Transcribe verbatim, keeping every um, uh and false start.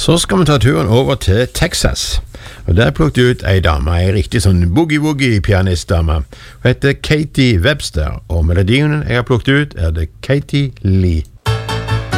Så skal vi ta turen over til Texas, og der plukket jeg ut ei dame, ei riktig sånn boogie-woogie-pianistdame. Hun heter Katie Webster, og melodien jeg har plukket ut er det Katie Lee.